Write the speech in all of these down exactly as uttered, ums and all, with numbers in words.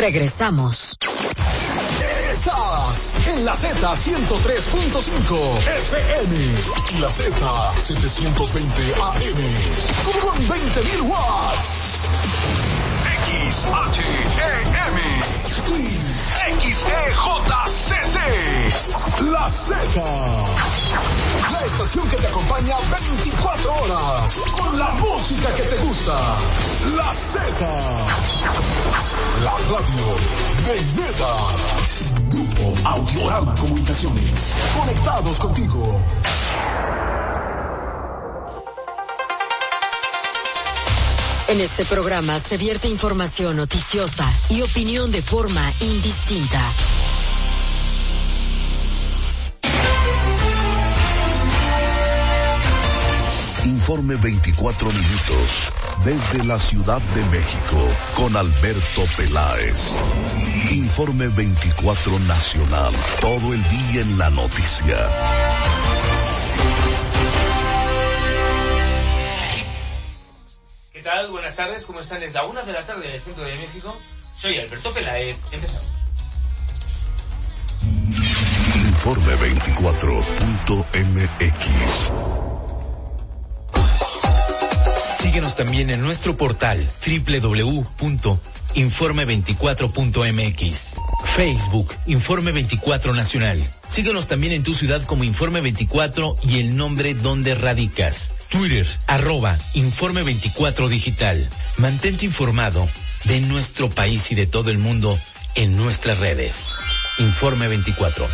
Regresamos. Estás en la Z ciento tres punto cinco F M, la Z setecientos veinte A M, con veinte mil watts. X H E M y X E J C C. La Z, la estación que te acompaña veinticuatro horas con la música que te gusta. La Z, la radio de neta. Grupo Audiorama Comunicaciones. Conectados contigo. En este programa se vierte información noticiosa y opinión de forma indistinta. Informe veinticuatro minutos desde la Ciudad de México con Alberto Peláez. Informe veinticuatro nacional, todo el día en la noticia. ¿Qué tal? Buenas tardes, ¿cómo están? Es la una de la tarde en el centro de México. Soy Alberto Peláez. Empezamos. Informe veinticuatro punto M X. Síguenos también en nuestro portal doble u doble u doble u punto informe veinticuatro punto m x. Facebook, Informe veinticuatro Nacional. Síguenos también en tu ciudad como Informe veinticuatro y el nombre donde radicas. Twitter, arroba Informe veinticuatro Digital. Mantente informado de nuestro país y de todo el mundo en nuestras redes. Informe veinticuatro.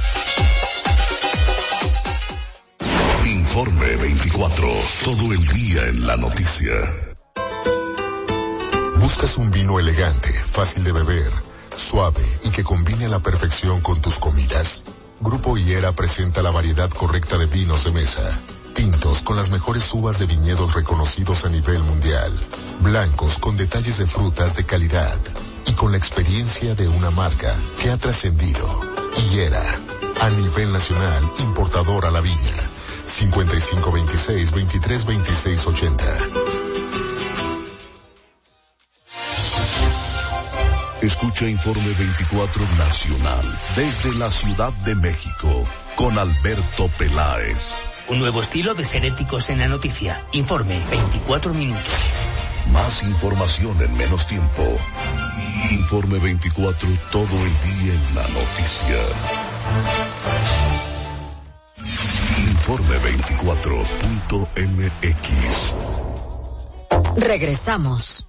Informe veinticuatro, todo el día en la noticia. ¿Buscas un vino elegante, fácil de beber, suave y que combine a la perfección con tus comidas? Grupo Higuera presenta la variedad correcta de vinos de mesa. Tintos con las mejores uvas de viñedos reconocidos a nivel mundial. Blancos con detalles de frutas de calidad. Y con la experiencia de una marca que ha trascendido. Higuera, a nivel nacional, importador a la viña. cincuenta y cinco veintiséis, veintitrés veintiséis ochenta. Escucha Informe veinticuatro Nacional desde la Ciudad de México con Alberto Peláez. Un nuevo estilo de ser éticos en la noticia. Informe veinticuatro minutos. Más información en menos tiempo. Informe veinticuatro, todo el día en la noticia. Informe veinticuatro punto M X. Regresamos.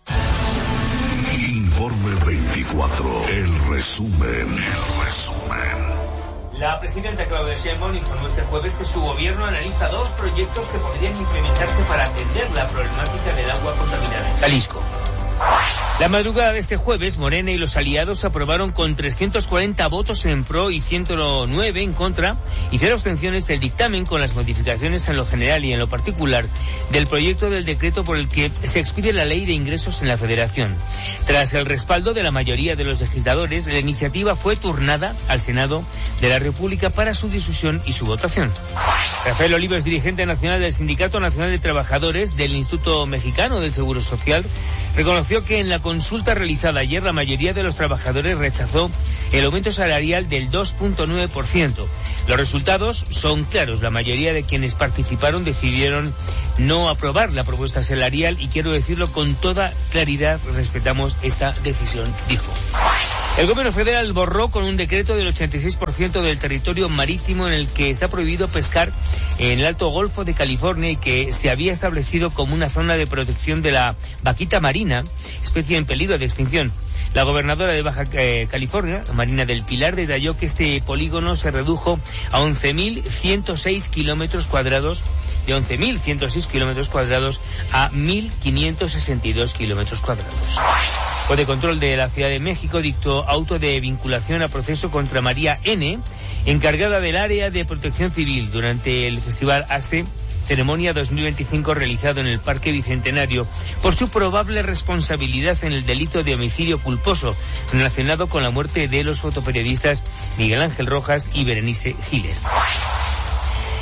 Informe veinticuatro, el resumen, el resumen. La presidenta Claudia Sheinbaum informó este jueves que su gobierno analiza dos proyectos que podrían implementarse para atender la problemática del agua contaminada en Jalisco. La madrugada de este jueves, Morena y los aliados aprobaron con trescientos cuarenta votos en pro y ciento nueve en contra y cero abstenciones el dictamen con las modificaciones en lo general y en lo particular del proyecto del decreto por el que se expide la ley de ingresos en la Federación. Tras el respaldo de la mayoría de los legisladores, la iniciativa fue turnada al Senado de la República para su discusión y su votación. Rafael Olivo es dirigente nacional del Sindicato Nacional de Trabajadores del Instituto Mexicano del Seguro Social. Reconoció que en la consulta realizada ayer la mayoría de los trabajadores rechazó el aumento salarial del dos punto nueve por ciento. Los resultados son claros. La mayoría de quienes participaron decidieron no aprobar la propuesta salarial y quiero decirlo con toda claridad, respetamos esta decisión, dijo. El gobierno federal borró con un decreto del ochenta y seis por ciento del territorio marítimo en el que está prohibido pescar en el Alto Golfo de California y que se había establecido como una zona de protección de la vaquita marina, especie en peligro de extinción. La gobernadora de Baja eh, California, Marina del Pilar, detalló que este polígono se redujo a once mil ciento seis kilómetros cuadrados, de once mil ciento seis kilómetros cuadrados a mil quinientos sesenta y dos kilómetros cuadrados. El juez de control de la Ciudad de México dictó auto de vinculación a proceso contra María N., encargada del área de protección civil durante el Festival A C E, ceremonia dos mil veinticinco realizado en el Parque Bicentenario, por su probable responsabilidad en el delito de homicidio culposo relacionado con la muerte de los fotoperiodistas Miguel Ángel Rojas y Berenice Giles.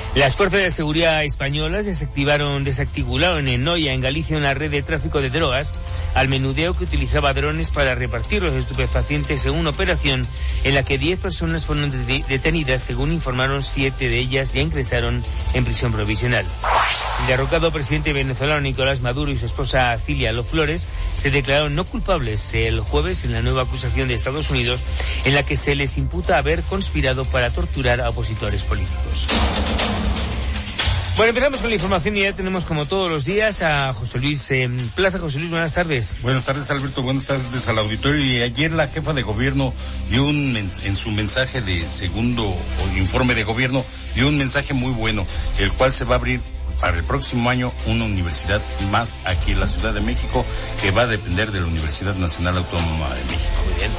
Las fuerzas de seguridad españolas desactivaron, desactivaron en Noia, en Galicia, una red de tráfico de drogas al menudeo que utilizaba drones para repartir los estupefacientes en una operación en la que diez personas fueron de- detenidas, según informaron siete de ellas ya ingresaron en prisión provisional. El derrocado presidente venezolano Nicolás Maduro y su esposa Cilia Lo Flores se declararon no culpables el jueves en la nueva acusación de Estados Unidos en la que se les imputa haber conspirado para torturar a opositores políticos. Bueno, empezamos con la información y ya tenemos como todos los días a José Luis eh, Plaza. José Luis, buenas tardes. Buenas tardes, Alberto, buenas tardes al auditorio. Y ayer la jefa de gobierno dio un mens- en su mensaje de segundo o informe de gobierno, dio un mensaje muy bueno, el cual se va a abrir para el próximo año una universidad más aquí en la Ciudad de México, que va a depender de la Universidad Nacional Autónoma de México. Muy bien.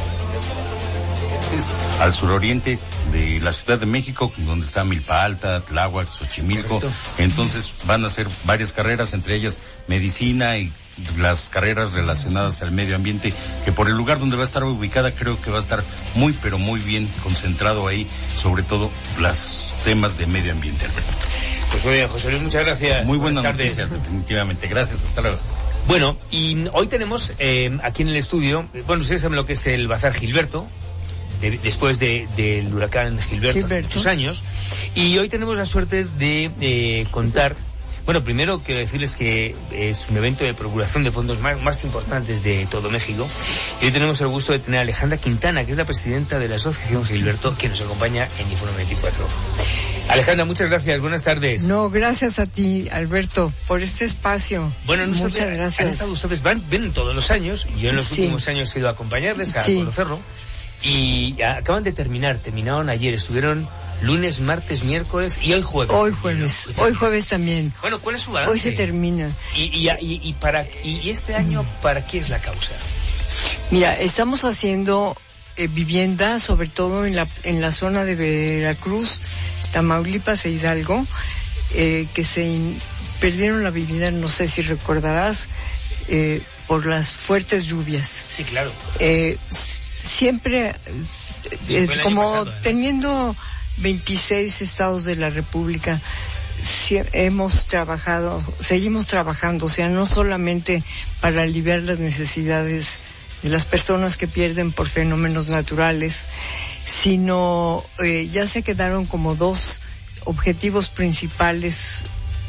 Al suroriente de la Ciudad de México, donde está Milpa Alta, Tláhuac, Xochimilco. Correcto. Entonces van a ser varias carreras, entre ellas medicina y las carreras relacionadas al medio ambiente, que por el lugar donde va a estar ubicada creo que va a estar muy pero muy bien concentrado ahí, sobre todo los temas de medio ambiente, Alberto. Pues muy bien, José Luis, muchas gracias. Muy buena Buenas tardes. noticia, definitivamente. Gracias, hasta luego. Bueno, y hoy tenemos eh, aquí en el estudio, bueno, ustedes saben lo que es el Bazar Gilberto, de- después de, del huracán Gilberto, hace Gilberto. muchos años, y hoy tenemos la suerte de eh, contar, bueno, primero quiero decirles que es un evento de procuración de fondos más, más importantes de todo México, y hoy tenemos el gusto de tener a Alejandra Quintana, que es la presidenta de la Asociación Gilberto, que nos acompaña en Informe veinticuatro. Alejandra, muchas gracias, buenas tardes. No, gracias a ti, Alberto, por este espacio. Bueno, muchas nosotros, han gracias. estado ustedes, van, ven todos los años, y yo en los Sí. últimos años he ido a acompañarles, a Sí. conocerlo, y acaban de terminar, terminaron ayer, estuvieron lunes, martes, miércoles y hoy jueves. Hoy jueves, hoy jueves también. Bueno, ¿cuál es su balance? Hoy se termina. Y, y, y, y para, y, y este año, ¿para qué es la causa? Mira, estamos haciendo eh, vivienda, sobre todo en la en la zona de Veracruz, Tamaulipas e Hidalgo, eh, que se in- perdieron la vivienda, no sé si recordarás, eh, por las fuertes lluvias. Sí, claro. Eh, s- siempre, eh, Sí, fue el año como pasado, además. teniendo veintiséis estados de la República, si- hemos trabajado, seguimos trabajando, o sea, no solamente para aliviar las necesidades de las personas que pierden por fenómenos naturales, sino eh, ya se quedaron como dos objetivos principales: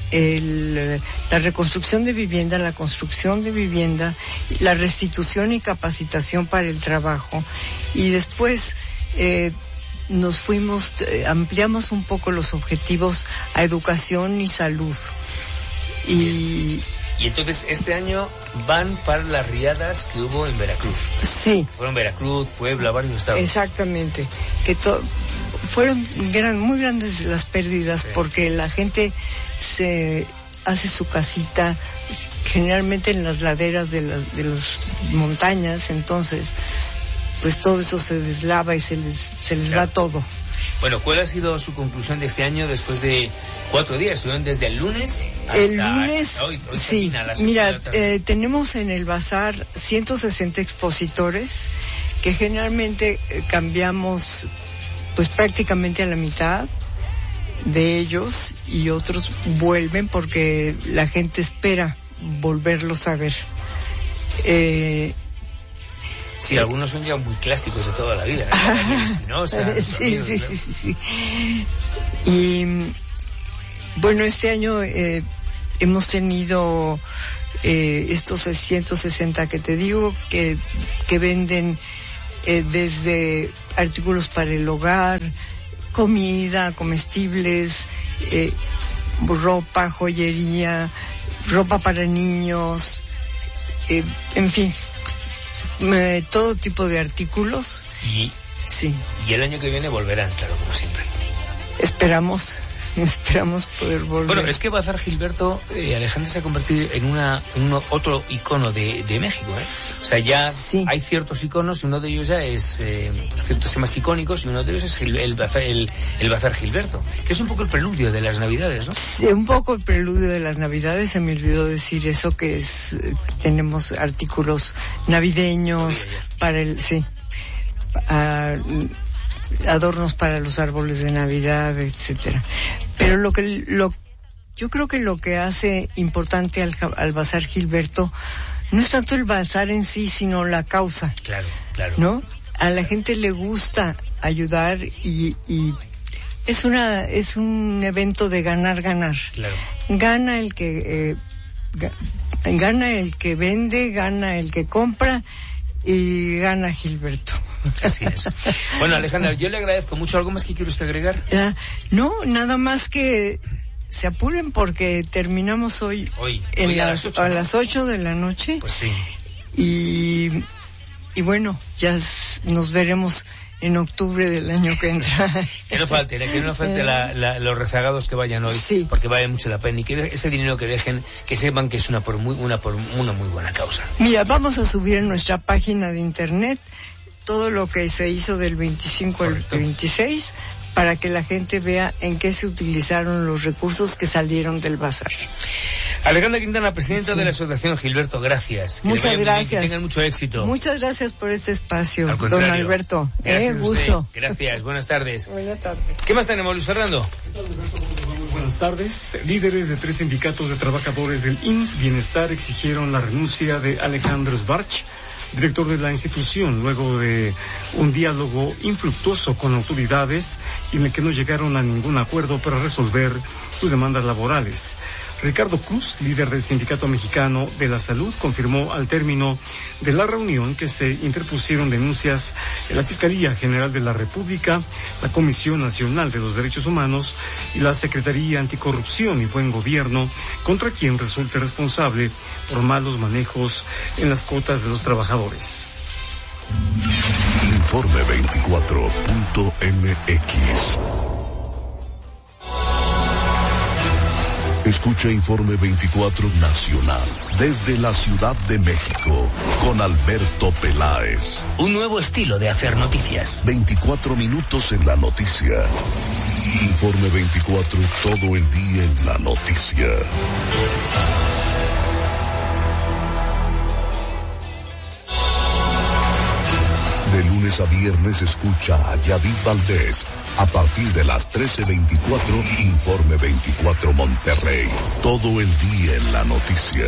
el, la reconstrucción de vivienda, la construcción de vivienda, la restitución y capacitación para el trabajo, y después eh, nos fuimos, eh, ampliamos un poco los objetivos a educación y salud. Y Y entonces este año van para las riadas que hubo en Veracruz. sí, Fueron Veracruz, Puebla, varios estados. exactamente, que to- fueron gran, muy grandes las pérdidas, Sí. porque la gente se hace su casita generalmente en las laderas de las de las montañas, entonces pues todo eso se deslava y se les se les Claro. va todo. Bueno, ¿cuál ha sido su conclusión de este año después de cuatro días? Estuvieron desde el lunes hasta El lunes, hasta hoy. Hoy sí, termina a las ocho de mira, la tarde. eh, tenemos en el bazar ciento sesenta expositores, que generalmente eh, cambiamos pues prácticamente a la mitad de ellos, y otros vuelven porque la gente espera volverlos a ver. Eh, Sí, algunos son ya muy clásicos de toda la vida. ¿no? Daniel Espinosa, sus sí, amigos, sí, ¿no? sí, sí, sí. Y bueno, este año eh, hemos tenido eh, estos ciento sesenta que te digo, que, que venden eh, desde artículos para el hogar, comida, comestibles, eh, ropa, joyería, ropa para niños, eh, en fin, eh, todo tipo de artículos. Y, Sí, y el año que viene volverán, claro, como siempre. esperamos, esperamos poder volver. Bueno, es que Bazar Gilberto, eh, Alejandra, se ha convertido en una, uno, otro icono de, de México, ¿eh? O sea, ya Sí. hay ciertos iconos, y uno de ellos ya es, eh, ciertos temas icónicos, y uno de ellos es Gil- el, Bazar, el, el Bazar Gilberto, que es un poco el preludio de las Navidades, ¿no? Sí, un poco el preludio de las Navidades, se me olvidó decir eso, que es, eh, tenemos artículos navideños Navidad. para el, sí, ah, adornos para los árboles de Navidad, etcétera. Pero lo que lo yo creo que lo que hace importante al, al Bazar Gilberto no es tanto el bazar en sí, sino la causa. Claro, claro. ¿No? A la gente le gusta ayudar y, y es una es un evento de ganar ganar. Claro. Gana el que eh, ga, gana el que vende, gana el que compra y gana Gilberto. Así es. Bueno, Alejandra, yo le agradezco mucho. ¿Algo más que quiere usted agregar? Ya, no, nada más que se apuren porque terminamos hoy, hoy, en hoy las, a las ocho, a ¿no? las ocho de la noche. Pues sí. Y, y bueno, ya nos veremos en octubre del año que entra. Que no falte, que no falte la, la, los rezagados que vayan hoy, sí. Porque vale mucho la pena y que ese dinero que dejen, que sepan que es una por muy, una por una muy buena causa. Mira, vamos a subir en nuestra página de internet todo lo que se hizo del veinticinco Correcto. Al veintiséis para que la gente vea en qué se utilizaron los recursos que salieron del bazar. Alejandra Quintana, presidenta sí. de la Asociación Gilberto, gracias. Que Muchas gracias. Bien, que tengan mucho éxito. Muchas gracias por este espacio, don Alberto. Eh, gusto. Gracias, buenas tardes. Buenas tardes. ¿Qué más tenemos, Luis Fernando? Muy buenas tardes. Líderes de tres sindicatos de trabajadores del I M S S Bienestar exigieron la renuncia de Alejandro Sbarch, director de la institución, luego de un diálogo infructuoso con autoridades en el que no llegaron a ningún acuerdo para resolver sus demandas laborales. Ricardo Cruz, líder del Sindicato Mexicano de la Salud, confirmó al término de la reunión que se interpusieron denuncias en la Fiscalía General de la República, la Comisión Nacional de los Derechos Humanos y la Secretaría Anticorrupción y Buen Gobierno contra quien resulte responsable por malos manejos en las cuotas de los trabajadores. Informe veinticuatro punto m x. Escucha Informe veinticuatro Nacional desde la Ciudad de México con Alberto Peláez. Un nuevo estilo de hacer noticias. veinticuatro minutos en la noticia. Informe veinticuatro, todo el día en la noticia. De lunes a viernes escucha a Yadid Valdés. A partir de las trece veinticuatro, Informe veinticuatro Monterrey. Todo el día en la noticia.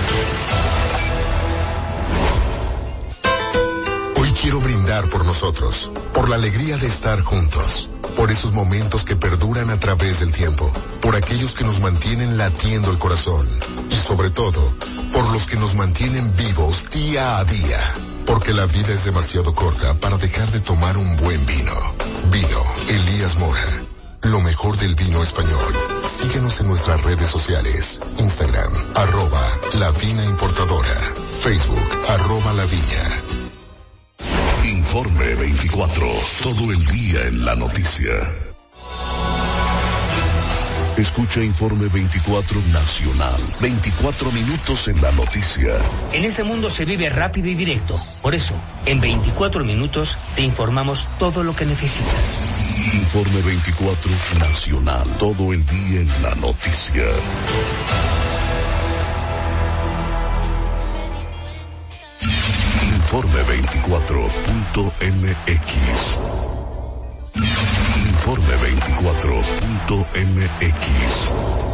Hoy quiero brindar por nosotros, por la alegría de estar juntos, por esos momentos que perduran a través del tiempo, por aquellos que nos mantienen latiendo el corazón y sobre todo, por los que nos mantienen vivos día a día. Porque la vida es demasiado corta para dejar de tomar un buen vino. Vino Elías Mora. Lo mejor del vino español. Síguenos en nuestras redes sociales. Instagram, arroba La Vina Importadora. Facebook, arroba La Viña. Informe veinticuatro. Todo el día en la noticia. Escucha Informe veinticuatro Nacional. veinticuatro minutos en la noticia. En este mundo se vive rápido y directo. Por eso, en veinticuatro minutos te informamos todo lo que necesitas. Informe veinticuatro Nacional. Todo el día en la noticia. Informe veinticuatro punto m x. Informe veinticuatro punto m x.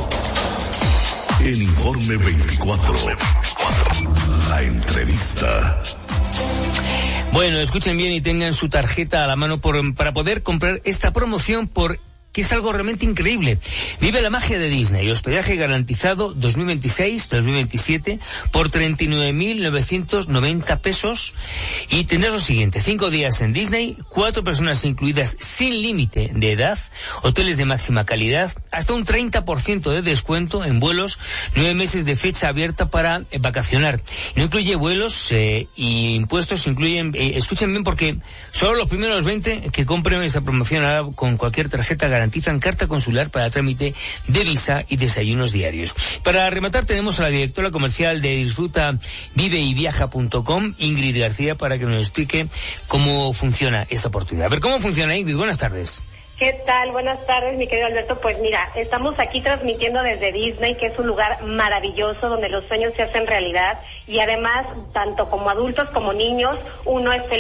El Informe veinticuatro. La entrevista. Bueno, escuchen bien y tengan su tarjeta a la mano por, para poder comprar esta promoción por... que es algo realmente increíble. Vive la magia de Disney. Hospedaje garantizado dos mil veintiséis dos mil veintisiete por treinta y nueve mil novecientos noventa pesos. Y tendrás lo siguiente: cinco días en Disney, cuatro personas incluidas sin límite de edad, hoteles de máxima calidad, hasta un treinta por ciento de descuento en vuelos, nueve meses de fecha abierta para eh, vacacionar. No incluye vuelos eh, y impuestos, incluyen, eh, escuchen bien porque solo los primeros veinte que compren esa promoción ahora con cualquier tarjeta garantizada garantizan carta consular para trámite de visa y desayunos diarios. Para rematar tenemos a la directora comercial de Disfruta Vive y Viaja punto com, Ingrid García, para que nos explique cómo funciona esta oportunidad. A ver, ¿cómo funciona, Ingrid? Buenas tardes. ¿Qué tal? Buenas tardes, mi querido Alberto. Pues mira, estamos aquí transmitiendo desde Disney, que es un lugar maravilloso donde los sueños se hacen realidad y además, tanto como adultos como niños, uno es feliz.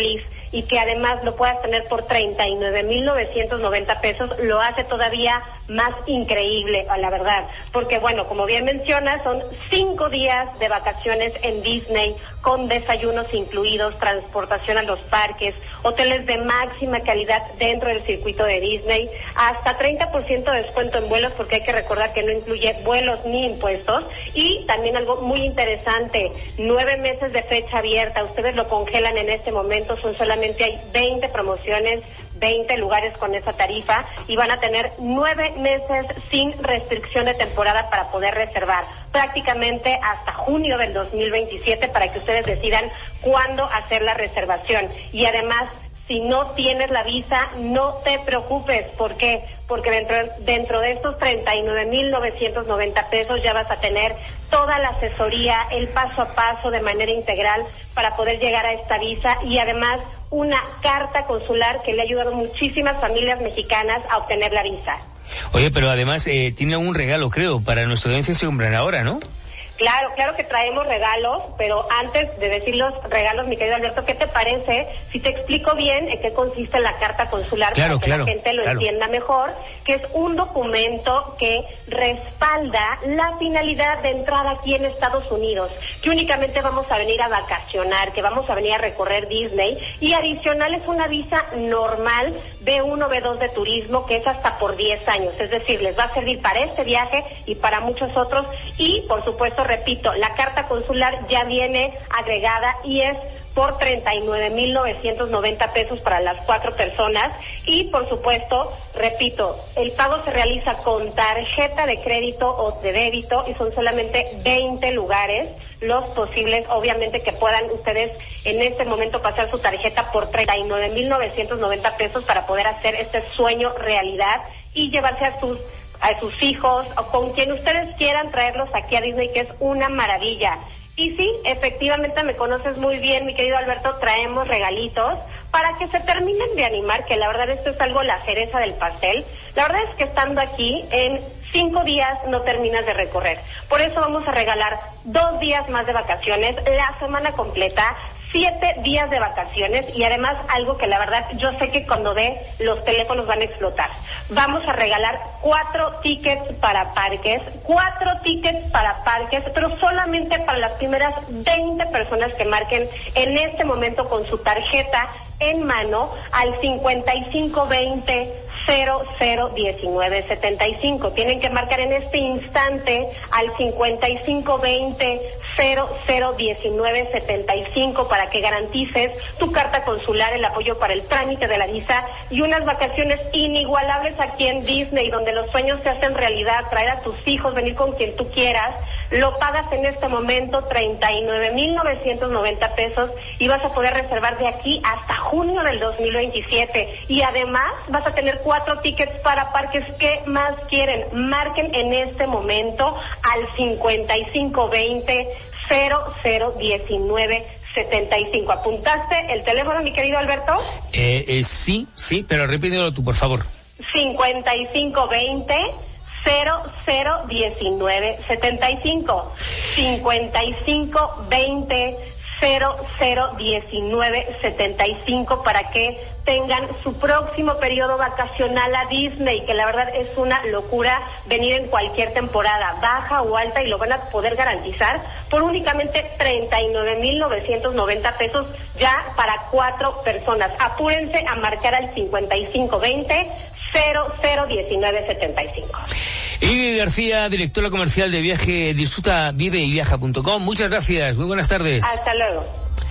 y que además lo puedas tener por treinta y nueve mil novecientos noventa pesos, lo hace todavía más increíble, a la verdad. Porque bueno, como bien mencionas, son cinco días de vacaciones en Disney, con desayunos incluidos, transportación a los parques, hoteles de máxima calidad dentro del circuito de Disney, hasta treinta por ciento de descuento en vuelos, porque hay que recordar que no incluye vuelos ni impuestos, y también algo muy interesante, nueve meses de fecha abierta, ustedes lo congelan en este momento, son solamente hay veinte promociones, veinte lugares con esa tarifa, y van a tener nueve meses sin restricción de temporada para poder reservar, prácticamente hasta junio del dos mil veintisiete, para que ustedes decidan cuándo hacer la reservación. Y además, si no tienes la visa, no te preocupes. ¿Por qué? Porque dentro, dentro de estos treinta y nueve mil novecientos noventa pesos ya vas a tener toda la asesoría, el paso a paso de manera integral para poder llegar a esta visa, y además una carta consular que le ha ayudado a muchísimas familias mexicanas a obtener la visa. Oye, pero además eh, tiene un regalo, creo, para nuestra audiencia se compran ahora, ¿no? Claro, claro que traemos regalos, pero antes de decir los regalos, mi querido Alberto, ¿qué te parece si te explico bien en qué consiste la carta consular, claro, para que claro, la gente lo claro. entienda mejor? Que es un documento que respalda la finalidad de entrar aquí en Estados Unidos, que únicamente vamos a venir a vacacionar, que vamos a venir a recorrer Disney, y adicional es una visa normal B uno, B dos de turismo, que es hasta por diez años, es decir, les va a servir para este viaje y para muchos otros, y por supuesto, repito, la carta consular ya viene agregada y es por treinta y nueve mil novecientos noventa pesos para las cuatro personas, y por supuesto, repito, el pago se realiza con tarjeta de crédito o de débito, y son solamente veinte lugares los posibles, obviamente, que puedan ustedes en este momento pasar su tarjeta por treinta y nueve mil novecientos noventa pesos para poder hacer este sueño realidad y llevarse a sus a sus hijos o con quien ustedes quieran, traerlos aquí a Disney, que es una maravilla. Y sí, efectivamente me conoces muy bien, mi querido Alberto, traemos regalitos para que se terminen de animar, que la verdad esto es algo la cereza del pastel. La verdad es que estando aquí, en cinco días no terminas de recorrer. Por eso vamos a regalar dos días más de vacaciones, la semana completa, siete días de vacaciones, y además algo que la verdad yo sé que cuando ve los teléfonos van a explotar. Vamos a regalar cuatro tickets para parques, cuatro tickets para parques, pero solamente para las primeras veinte personas que marquen en este momento con su tarjeta en mano al cincuenta y cinco veinte cero cero diecinueve setenta y cinco. Tienen que marcar en este instante al cincuenta y cinco veinte cero cero diecinueve setenta y cinco para que garantices tu carta consular, el apoyo para el trámite de la visa y unas vacaciones inigualables aquí en Disney, donde los sueños se hacen realidad, traer a tus hijos, venir con quien tú quieras. Lo pagas en este momento treinta y nueve mil novecientos noventa pesos y vas a poder reservar de aquí hasta junio del dos mil veintisiete, y además vas a tener cuatro tickets para parques. ¿Qué más quieren? Marquen en este momento al cincuenta y cinco veinte cero cero diecinueve setenta y cinco. ¿Apuntaste el teléfono, mi querido Alberto? Eh, eh, sí, sí, pero repítelo tú, por favor. cincuenta y cinco veinte cero cero diecinueve setenta y cinco. cincuenta y cinco veinte cero cero diecinueve setenta y cinco para que tengan su próximo periodo vacacional a Disney, que la verdad es una locura venir en cualquier temporada, baja o alta, y lo van a poder garantizar por únicamente treinta y nueve mil novecientos noventa pesos ya para cuatro personas. Apúrense a marcar al cincuenta y cinco veinte cero cero diecinueve setenta y cinco. Ingrid García, directora comercial de viaje Disfruta Vive y Viaja punto com. Muchas gracias, muy buenas tardes. Hasta luego.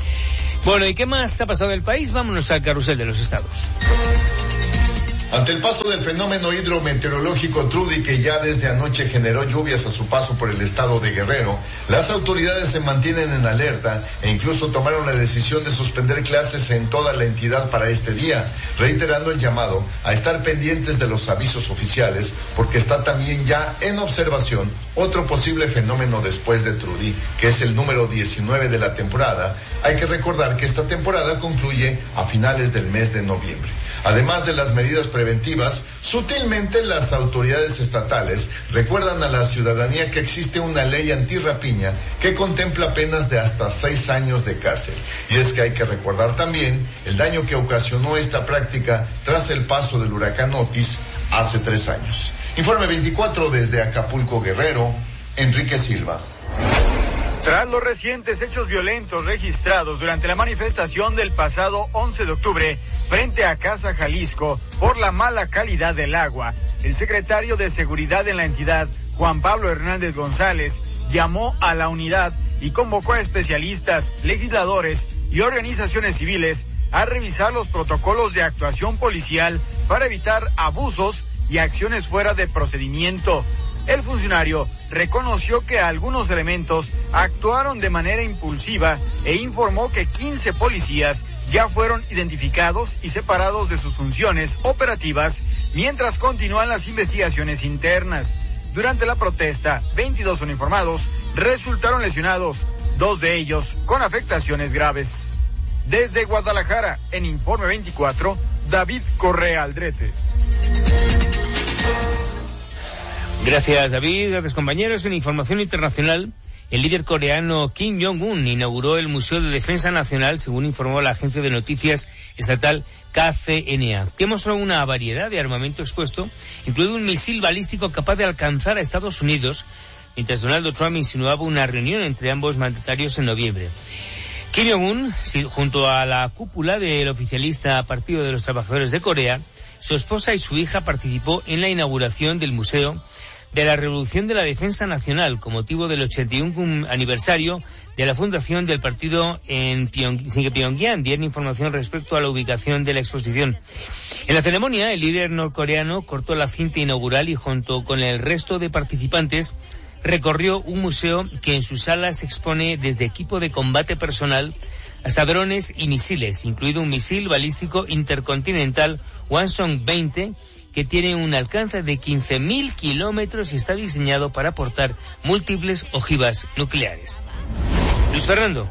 Bueno, ¿y qué más ha pasado en el país? Vámonos al carrusel de los estados. Ante el paso del fenómeno hidrometeorológico Trudy, que ya desde anoche generó lluvias a su paso por el estado de Guerrero, las autoridades se mantienen en alerta e incluso tomaron la decisión de suspender clases en toda la entidad para este día, reiterando el llamado a estar pendientes de los avisos oficiales, porque está también ya en observación otro posible fenómeno después de Trudy, que es el número diecinueve de la temporada. Hay que recordar que esta temporada concluye a finales del mes de noviembre. Además de las medidas preventivas preventivas, sutilmente las autoridades estatales recuerdan a la ciudadanía que existe una ley antirrapiña que contempla penas de hasta seis años de cárcel. Y es que hay que recordar también el daño que ocasionó esta práctica tras el paso del huracán Otis hace tres años. Informe veinticuatro desde Acapulco, Guerrero, Enrique Silva. Tras los recientes hechos violentos registrados durante la manifestación del pasado once de octubre frente a Casa Jalisco por la mala calidad del agua, el secretario de Seguridad en la entidad, Juan Pablo Hernández González, llamó a la unidad y convocó a especialistas, legisladores y organizaciones civiles a revisar los protocolos de actuación policial para evitar abusos y acciones fuera de procedimiento. El funcionario reconoció que algunos elementos actuaron de manera impulsiva e informó que quince policías ya fueron identificados y separados de sus funciones operativas mientras continúan las investigaciones internas. Durante la protesta, veintidós uniformados resultaron lesionados, dos de ellos con afectaciones graves. Desde Guadalajara, en Informe veinticuatro, David Correa Aldrete. Gracias, David. Gracias, compañeros. En información internacional, el líder coreano Kim Jong-un inauguró el Museo de Defensa Nacional, según informó la agencia de noticias estatal K C N A, que mostró una variedad de armamento expuesto, incluido un misil balístico capaz de alcanzar a Estados Unidos, mientras Donald Trump insinuaba una reunión entre ambos mandatarios en noviembre. Kim Jong-un, junto a la cúpula del oficialista Partido de los Trabajadores de Corea, su esposa y su hija participó en la inauguración del Museo de la Revolución de la Defensa Nacional con motivo del ochenta y uno aniversario de la fundación del partido en Pyongyang. Dieron información respecto a la ubicación de la exposición. En la ceremonia, el líder norcoreano cortó la cinta inaugural y junto con el resto de participantes recorrió un museo que en sus salas expone desde equipo de combate personal hasta drones y misiles, incluido un misil balístico intercontinental Hwasong veinte, que tiene un alcance de quince mil kilómetros y está diseñado para portar múltiples ojivas nucleares. Luis Fernando.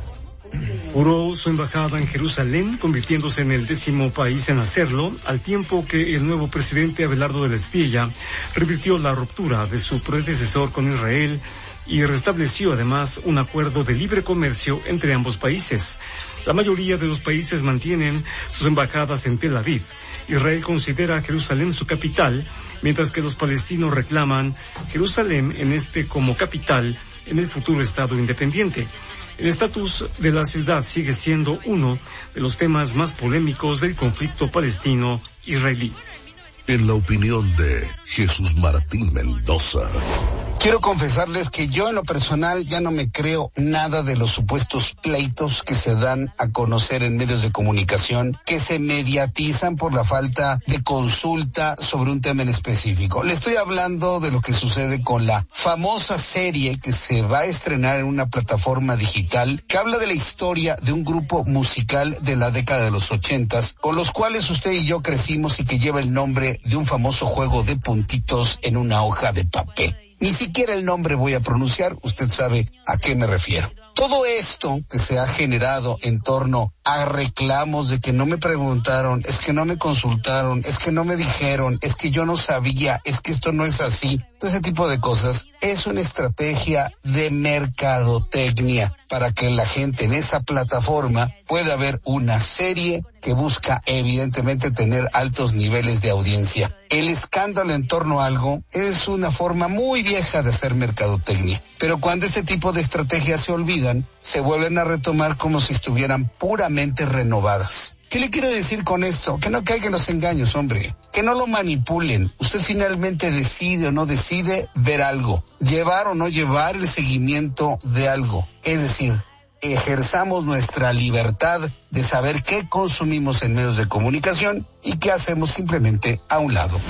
Juró su embajada en Jerusalén, convirtiéndose en el décimo país en hacerlo, al tiempo que el nuevo presidente Abelardo de la Espriella revirtió la ruptura de su predecesor con Israel y restableció además un acuerdo de libre comercio entre ambos países. La mayoría de los países mantienen sus embajadas en Tel Aviv. Israel considera a Jerusalén su capital, mientras que los palestinos reclaman Jerusalén en este como capital en el futuro Estado independiente. El estatus de la ciudad sigue siendo uno de los temas más polémicos del conflicto palestino-israelí. En la opinión de Jesús Martín Mendoza. Quiero confesarles que yo en lo personal ya no me creo nada de los supuestos pleitos que se dan a conocer en medios de comunicación, que se mediatizan por la falta de consulta sobre un tema en específico. Le estoy hablando de lo que sucede con la famosa serie que se va a estrenar en una plataforma digital que habla de la historia de un grupo musical de la década de los ochentas, con los cuales usted y yo crecimos y que lleva el nombre de un famoso juego de puntitos en una hoja de papel. Ni siquiera el nombre voy a pronunciar, usted sabe a qué me refiero. Todo esto que se ha generado en torno a reclamos de que no me preguntaron, es que no me consultaron, es que no me dijeron, es que yo no sabía, es que esto no es así, todo ese tipo de cosas, es una estrategia de mercadotecnia para que la gente en esa plataforma pueda ver una serie que busca evidentemente tener altos niveles de audiencia. El escándalo en torno a algo es una forma muy vieja de hacer mercadotecnia, pero cuando ese tipo de estrategias se olvidan, se vuelven a retomar como si estuvieran puramente renovadas. ¿Qué le quiero decir con esto? Que no caigan los engaños, hombre. Que no lo manipulen. Usted finalmente decide o no decide ver algo. Llevar o no llevar el seguimiento de algo. Es decir, ejerzamos nuestra libertad de saber qué consumimos en medios de comunicación y qué hacemos simplemente a un lado.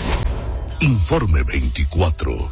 Informe veinticuatro.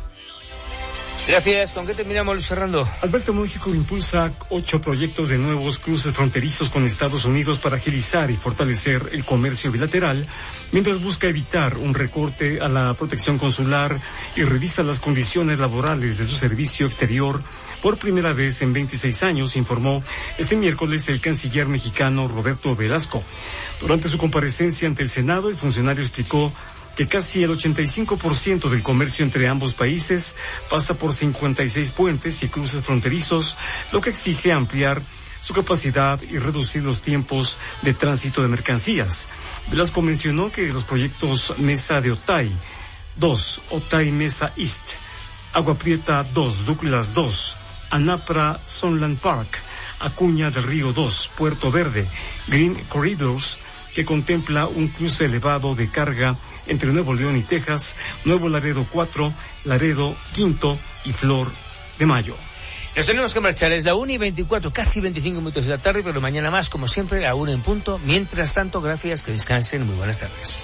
Gracias. ¿Con qué terminamos, Luis Fernando? Alberto México impulsa ocho proyectos de nuevos cruces fronterizos con Estados Unidos para agilizar y fortalecer el comercio bilateral, mientras busca evitar un recorte a la protección consular y revisa las condiciones laborales de su servicio exterior por primera vez en veintiséis años, informó este miércoles el canciller mexicano Roberto Velasco. Durante su comparecencia ante el Senado, el funcionario explicó que casi el ochenta y cinco por ciento del comercio entre ambos países pasa por cincuenta y seis puentes y cruces fronterizos, lo que exige ampliar su capacidad y reducir los tiempos de tránsito de mercancías. Velasco mencionó que los proyectos Mesa de Otay dos, Otay Mesa East, Agua Prieta dos, Douglas dos, Anapra Sunland Park, Acuña del Río dos, Puerto Verde, Green Corridors, que contempla un cruce elevado de carga entre Nuevo León y Texas, Nuevo Laredo cuatro, Laredo Quinto y Flor de Mayo. Nos tenemos que marchar, es la una y veinticuatro, casi veinticinco minutos de la tarde, pero mañana más, como siempre, a la una en punto. Mientras tanto, gracias, que descansen, muy buenas tardes.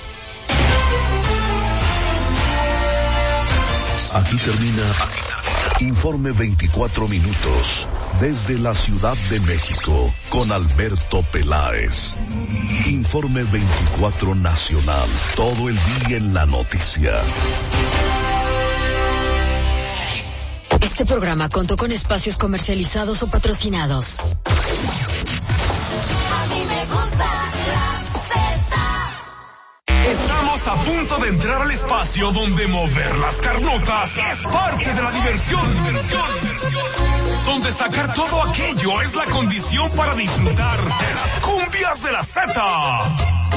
Aquí termina Informe veinticuatro minutos desde la Ciudad de México con Alberto Peláez. Informe veinticuatro Nacional, todo el día en la noticia. Este programa contó con espacios comercializados o patrocinados. A mí me gusta la Z. Estamos a punto de entrar al espacio donde mover las carnotas es parte de la diversión. diversión, diversión. Donde sacar todo aquello es la condición para disfrutar de las cumbias de la Z.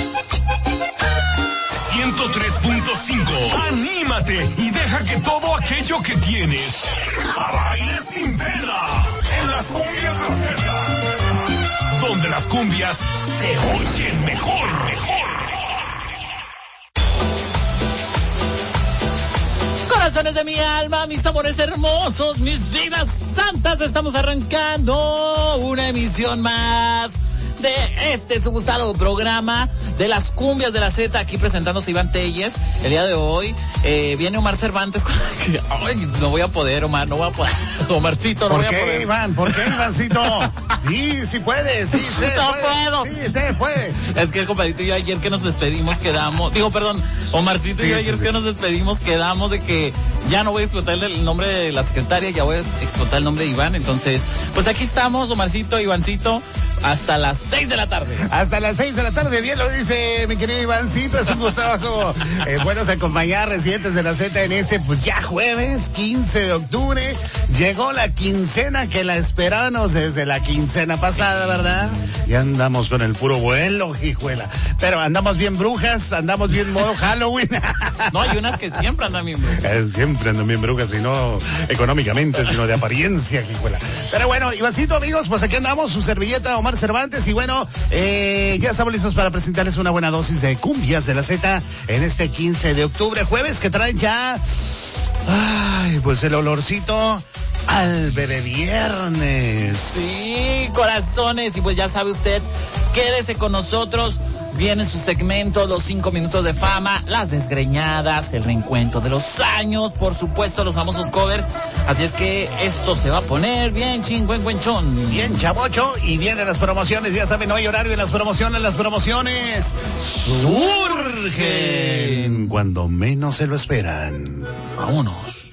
ciento tres punto cinco. Anímate y deja que todo aquello que tienes baile sin pena en las cumbias de la Z. Donde las cumbias se oyen mejor, mejor. Corazones de mi alma, mis amores hermosos, mis vidas santas, estamos arrancando una emisión más de este su gustado programa de las cumbias de la Z, aquí presentándose Iván Telles. El día de hoy eh, viene Omar Cervantes. Ay, no voy a poder, Omar, no voy a poder. Omarcito, no voy a poder. ¿Por qué, Iván? ¿Por qué, Ivancito? Sí, sí puedes, sí se no puede. puedo. Sí, se puede. Es que el compadrito y yo ayer que nos despedimos quedamos, digo, perdón, Omarcito sí, y yo ayer sí, que sí. nos despedimos quedamos de que ya no voy a explotar el nombre de la secretaria, ya voy a explotar el nombre de Iván. Entonces, pues aquí estamos, Omarcito, Ivancito, hasta las seis de la tarde. Hasta las seis de la tarde, bien lo dice mi querido Ivancito, es un gustazo. eh, buenos acompañar residentes de la Z en este, pues ya jueves, quince de octubre, llegó la quincena que la esperábamos desde la quincena pasada, ¿verdad? Ya andamos con el puro vuelo, hijuela. Pero andamos bien brujas, andamos bien modo Halloween. No, hay unas que siempre andan bien brujas. Eh, siempre andan bien brujas, y no económicamente, sino de apariencia, hijuela. Pero bueno, Ivancito, amigos, pues aquí andamos, su servilleta Omar Cervantes, y bueno, eh, ya estamos listos para presentarles una buena dosis de cumbias de la Z en este quince de octubre, jueves, que traen ya, ay, pues el olorcito al bebé viernes. Sí, corazones, y pues ya sabe usted, quédese con nosotros. Vienen sus segmentos, los cinco minutos de fama, las desgreñadas, el reencuentro de los años, por supuesto, los famosos covers. Así es que esto se va a poner bien chingüengüenchón. Bien chavocho, y vienen las promociones, ya saben, no hay horario en las promociones, las promociones surgen cuando menos se lo esperan. Vámonos.